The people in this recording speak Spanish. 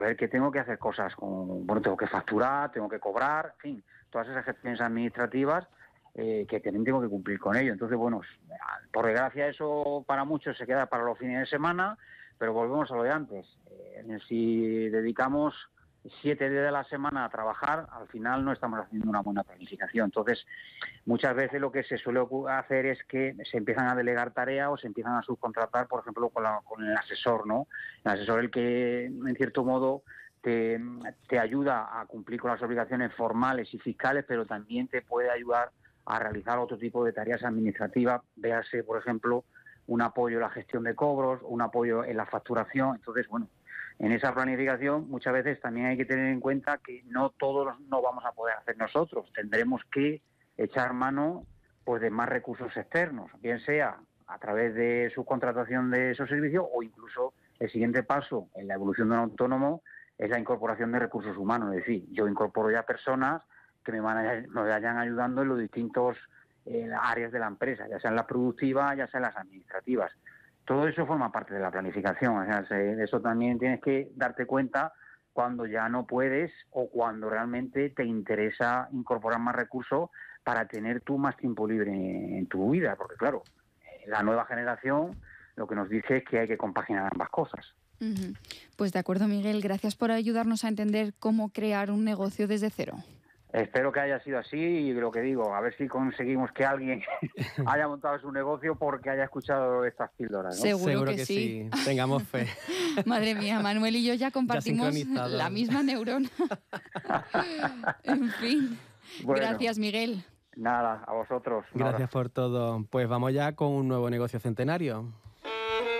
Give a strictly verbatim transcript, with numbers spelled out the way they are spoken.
ver que tengo que hacer cosas con, bueno, tengo que facturar, tengo que cobrar, en fin, todas esas gestiones administrativas eh, que también tengo que cumplir con ello. Entonces, bueno, por desgracia eso para muchos se queda para los fines de semana, pero volvemos a lo de antes. Eh, si dedicamos siete días de la semana a trabajar, al final no estamos haciendo una buena planificación. Entonces, muchas veces lo que se suele hacer es que se empiezan a delegar tareas o se empiezan a subcontratar, por ejemplo, con, la, con el asesor, ¿no? El asesor el que, en cierto modo, te, te ayuda a cumplir con las obligaciones formales y fiscales, pero también te puede ayudar a realizar otro tipo de tareas administrativas, véase, por ejemplo, un apoyo en la gestión de cobros, un apoyo en la facturación. Entonces, bueno, en esa planificación muchas veces también hay que tener en cuenta que no todos no vamos a poder hacer nosotros. Tendremos que echar mano pues de más recursos externos, bien sea a través de subcontratación de esos servicios o incluso el siguiente paso en la evolución de un autónomo es la incorporación de recursos humanos. Es decir, yo incorporo ya personas que me, van a, me vayan ayudando en los distintos eh, áreas de la empresa, ya sean las productivas, ya sean las administrativas. Todo eso forma parte de la planificación. O sea, se, eso también tienes que darte cuenta cuando ya no puedes o cuando realmente te interesa incorporar más recursos para tener tú más tiempo libre en, en tu vida, porque claro, la nueva generación lo que nos dice es que hay que compaginar ambas cosas. Uh-huh. Pues de acuerdo, Miguel, gracias por ayudarnos a entender cómo crear un negocio desde cero. Espero que haya sido así y lo que digo, a ver si conseguimos que alguien haya montado su negocio porque haya escuchado estas píldoras, ¿no? Seguro, Seguro que, que sí. sí, tengamos fe. Madre mía, Manuel y yo ya compartimos ya la misma neurona. En fin, bueno, gracias, Miguel. Nada, a vosotros. Gracias por todo. Pues vamos ya con un nuevo negocio centenario.